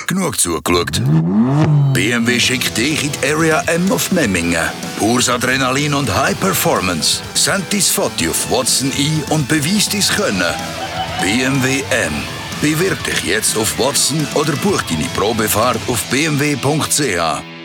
genug zugeschaut? BMW schickt dich in die Area M auf Memmingen. Pures Adrenalin und High Performance. Send dein Foto auf Watson ein und beweis dein Können. BMW M. Bewirb dich jetzt auf Watson oder buch deine Probefahrt auf bmw.ch.